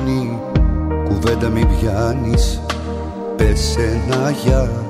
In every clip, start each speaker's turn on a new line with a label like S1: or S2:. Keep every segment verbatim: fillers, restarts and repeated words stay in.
S1: φωνή, κουβέντα μη πιάνεις, πες ένα γεια.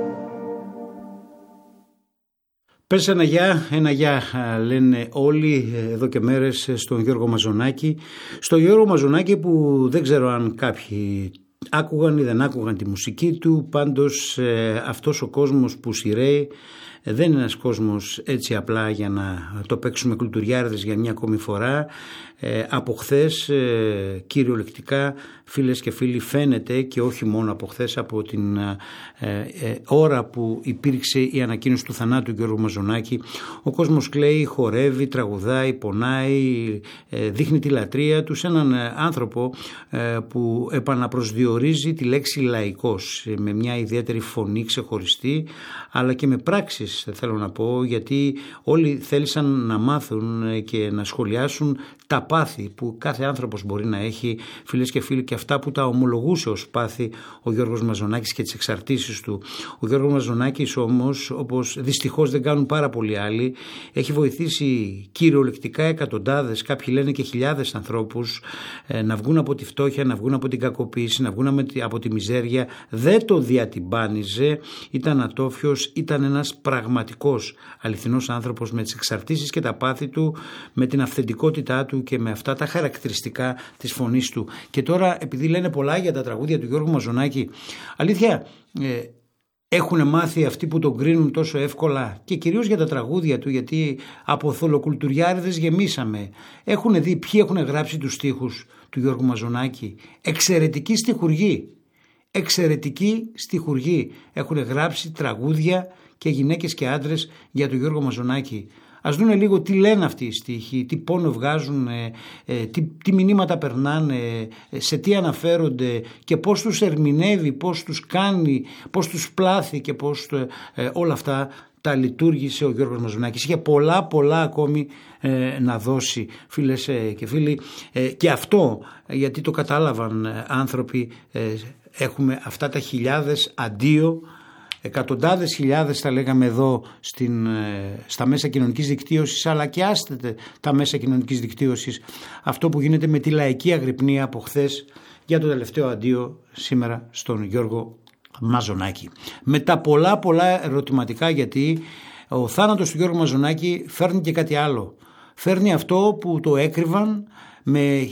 S2: Πες ένα γεια, ένα γεια λένε όλοι εδώ και μέρες στον Γιώργο Μαζονάκη. Στον Γιώργο Μαζονάκη που δεν ξέρω αν κάποιοι άκουγαν ή δεν άκουγαν τη μουσική του, πάντως ε, αυτός ο κόσμος που σειραίει ε, δεν είναι ένας κόσμος έτσι απλά για να το παίξουμε κουλτουριάρδες για μια ακόμη φορά. Ε, από χθες ε, κυριολεκτικά φίλες και φίλοι φαίνεται, και όχι μόνο από χθες, από την ε, ε, ώρα που υπήρξε η ανακοίνωση του θανάτου του Γιώργου Μαζονάκη, ο κόσμος κλαίει, χορεύει, τραγουδάει, πονάει, ε, δείχνει τη λατρεία του σε έναν άνθρωπο ε, που επαναπροσδιορίζει τη λέξη λαϊκός ε, με μια ιδιαίτερη φωνή ξεχωριστή, αλλά και με πράξεις θέλω να πω, γιατί όλοι θέλησαν να μάθουν και να σχολιάσουν τα πάθη που κάθε άνθρωπος μπορεί να έχει, φίλες και φίλοι, και αυτά που τα ομολογούσε ως πάθη ο Γιώργος Μαζονάκης και τις εξαρτήσεις του. Ο Γιώργος Μαζονάκης όμως, όπως δυστυχώς δεν κάνουν πάρα πολλοί άλλοι, έχει βοηθήσει κυριολεκτικά εκατοντάδες, κάποιοι λένε και χιλιάδες ανθρώπους ε, να βγουν από τη φτώχεια, να βγουν από την κακοποίηση, να βγουν από τη μιζέρια. Δεν το διατυμπάνιζε, ήταν ατόφιος, ήταν ένας πραγματικός αληθινός άνθρωπος με τις εξαρτήσεις και τα πάθη του, με την αυθεντικότητά του και με αυτά τα χαρακτηριστικά της φωνής του. Και τώρα, επειδή λένε πολλά για τα τραγούδια του Γιώργου Μαζονάκη, αλήθεια ε, έχουν μάθει αυτοί που τον κρίνουν τόσο εύκολα, και κυρίως για τα τραγούδια του, γιατί από θολοκουλτουριάριδες γεμίσαμε. Έχουν δει ποιοι έχουν γράψει τους στίχους του Γιώργου Μαζονάκη. Εξαιρετικοί στιχουργοί. Εξαιρετικοί στιχουργοί έχουν γράψει τραγούδια, και γυναίκες και άντρες, για τον Γιώργο Μαζονάκη. Ας δούνε λίγο τι λένε αυτοί οι στίχοι, τι πόνο βγάζουν, ε, ε, τι, τι μηνύματα περνάνε, ε, σε τι αναφέρονται και πώς τους ερμηνεύει, πώς τους κάνει, πώς τους πλάθει και πώς ε, όλα αυτά τα λειτουργήσε ο Γιώργος Μαζονάκης. Είχε πολλά πολλά ακόμη ε, να δώσει, φίλες ε, και φίλοι, ε, και αυτό γιατί το κατάλαβαν ε, άνθρωποι, ε, έχουμε αυτά τα χιλιάδες αντίο, εκατοντάδες χιλιάδες θα λέγαμε εδώ στην, στα μέσα κοινωνικής δικτύωσης, αλλά και άστετε τα μέσα κοινωνικής δικτύωσης, αυτό που γίνεται με τη λαϊκή αγρυπνία από χθες για το τελευταίο αντίο σήμερα στον Γιώργο Μαζονάκη. Με τα πολλά πολλά ερωτηματικά, γιατί ο θάνατος του Γιώργου Μαζονάκη φέρνει και κάτι άλλο. Φέρνει αυτό που το έκρυβαν, με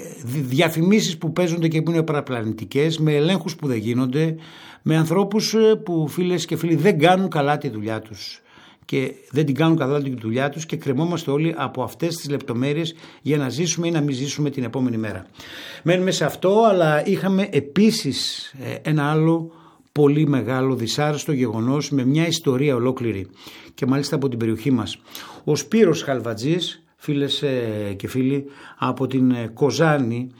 S2: διαφημίσεις που παίζονται και που είναι παραπλανητικές, με ελέγχους που δεν γίνονται, με ανθρώπους που, φίλες και φίλοι, δεν κάνουν καλά τη δουλειά τους και δεν την κάνουν καλά τη δουλειά τους και κρεμόμαστε όλοι από αυτές τις λεπτομέρειες για να ζήσουμε ή να μην ζήσουμε την επόμενη μέρα. Μένουμε σε αυτό, αλλά είχαμε επίσης ένα άλλο πολύ μεγάλο δυσάρεστο γεγονός με μια ιστορία ολόκληρη, και μάλιστα από την περιοχή μας. Ο Σπύρος Χαλβατζής, φίλες και φίλοι, από την Κοζάνη,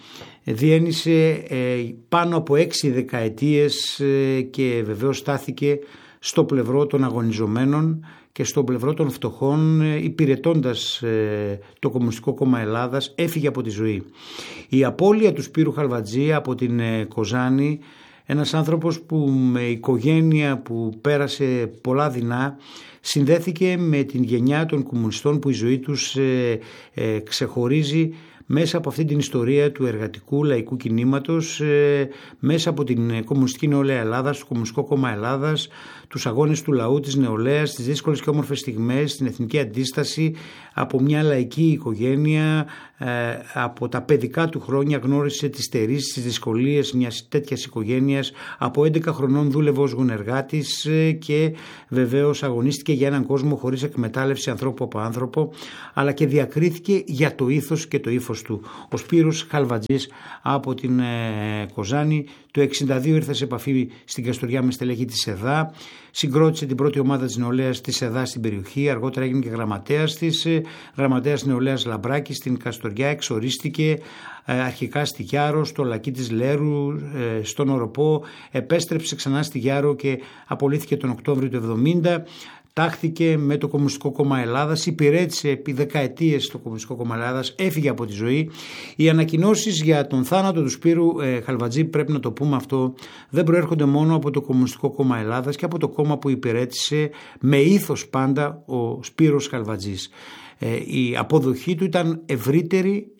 S2: διένυσε πάνω από έξι δεκαετίες και βεβαίως στάθηκε στο πλευρό των αγωνιζομένων και στο πλευρό των φτωχών, υπηρετώντας το Κομμουνιστικό Κόμμα Ελλάδας. Έφυγε από τη ζωή. Η απώλεια του Σπύρου Χαλβατζή από την Κοζάνη, ένας άνθρωπος που με οικογένεια που πέρασε πολλά δεινά, συνδέθηκε με την γενιά των κομμουνιστών που η ζωή τους ε, ε, ξεχωρίζει μέσα από αυτή την ιστορία του εργατικού λαϊκού κινήματος, ε, μέσα από την Κομμουνιστική Νεολαία Ελλάδας, το Κομμουνιστικό Κόμμα Ελλάδας, τους αγώνες του λαού, της νεολαίας, τις δύσκολες και όμορφες στιγμές, την εθνική αντίσταση, από μια λαϊκή οικογένεια, ε, από τα παιδικά του χρόνια γνώρισε τις στερήσεις, τις δυσκολίες μιας τέτοιας οικογένειας. Από έντεκα χρονών δούλευε ως γονεργάτης ε, και βεβαίως αγωνίστηκε για έναν κόσμο χωρίς εκμετάλλευση ανθρώπου από άνθρωπο, αλλά και διακρίθηκε για το ήθος και το ύφος του. Ο Σπύρος Χαλβατζής από την ε, Κοζάνη το εξήντα δύο ήρθε σε επαφή στην Καστοριά με στελέχη της ΕΔΑ, συγκρότησε την πρώτη ομάδα της νεολαίας της ΕΔΑ στην περιοχή, αργότερα έγινε και γραμματέας της, γραμματέας νεολαίας Λαμπράκη στην Καστοριά, εξορίστηκε ε, αρχικά στη Γιάρο, στο Λακκί της Λέρου, ε, στον Οροπό, επέστρεψε ξανά στη Γιάρο και απολύθηκε τον Οκτώβριο του εβδομήντα. Τάχθηκε με το Κομμουνιστικό Κόμμα Ελλάδας, υπηρέτησε επί δεκαετίες το Κομμουνιστικό Κόμμα Ελλάδας, έφυγε από τη ζωή. Οι ανακοινώσεις για τον θάνατο του Σπύρου ε, Χαλβατζή, πρέπει να το πούμε αυτό, δεν προέρχονται μόνο από το Κομμουνιστικό Κόμμα Ελλάδας και από το κόμμα που υπηρέτησε με ήθος πάντα ο Σπύρος Χαλβατζής. Ε, η αποδοχή του ήταν ευρύτερη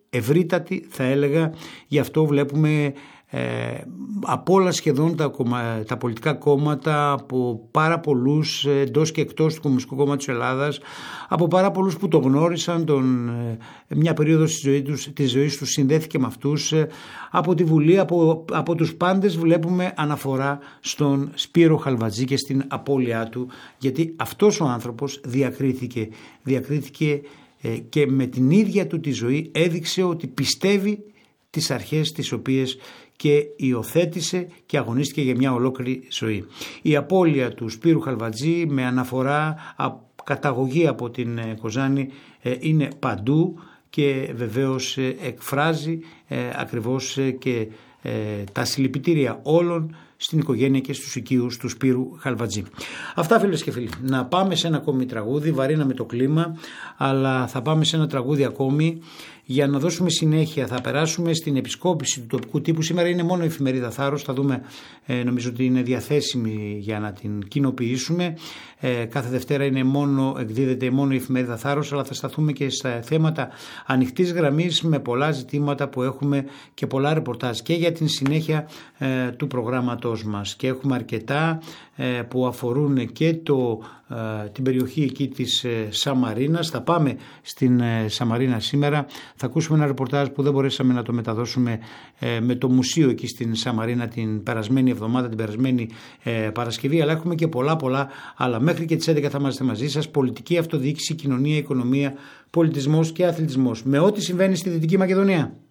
S2: ευρύτατη θα έλεγα, γι' αυτό βλέπουμε ε, από όλα σχεδόν τα, κομμα, τα πολιτικά κόμματα, από πάρα πολλούς εντός και εκτός του Κομμουνιστικού Κόμματος της Ελλάδας, από πάρα πολλούς που το γνώρισαν, τον, μια περίοδο της ζωής τους, της ζωής τους συνδέθηκε με αυτούς, από τη Βουλή, από, από τους πάντες βλέπουμε αναφορά στον Σπύρο Χαλβατζή και στην απώλειά του, γιατί αυτός ο άνθρωπος διακρίθηκε, διακρίθηκε και με την ίδια του τη ζωή έδειξε ότι πιστεύει τις αρχές τις οποίες και υιοθέτησε και αγωνίστηκε για μια ολόκληρη ζωή. Η απώλεια του Σπύρου Χαλβατζή με αναφορά καταγωγή από την Κοζάνη είναι παντού και βεβαίως εκφράζει ακριβώς και τα συλληπιτήρια όλων στην οικογένεια και στους οικείους του Σπύρου Χαλβατζή. Αυτά, φίλες και φίλοι. Να πάμε σε ένα ακόμη τραγούδι, βαρύναμε το κλίμα, αλλά θα πάμε σε ένα τραγούδι ακόμη για να δώσουμε συνέχεια. Θα περάσουμε στην επισκόπηση του τοπικού τύπου. Σήμερα είναι μόνο η εφημερίδα Θάρρος, θα δούμε, ε, νομίζω ότι είναι διαθέσιμη για να την κοινοποιήσουμε. Ε, κάθε Δευτέρα είναι μόνο, εκδίδεται μόνο η εφημερίδα Θάρρος, αλλά θα σταθούμε και στα θέματα ανοιχτής γραμμής με πολλά ζητήματα που έχουμε και πολλά ρεπορτάζ και για την συνέχεια ε, του προγράμματός μας. Και έχουμε αρκετά ε, που αφορούν και το, ε, την περιοχή εκεί της ε, Σαμαρίνας. Θα πάμε στην ε, Σαμαρίνα σήμερα. Θα ακούσουμε ένα ρεπορτάζ που δεν μπορέσαμε να το μεταδώσουμε ε, με το μουσείο εκεί στην Σαμαρίνα την περασμένη εβδομάδα, την περασμένη ε, Παρασκευή, αλλά έχουμε και πολλά πολλά άλλα. Μέχρι και τις έντεκα θα είμαστε μαζί σας. Πολιτική αυτοδιοίκηση, κοινωνία, οικονομία, πολιτισμός και αθλητισμός. Με ό,τι συμβαίνει στη Δυτική Μακεδονία.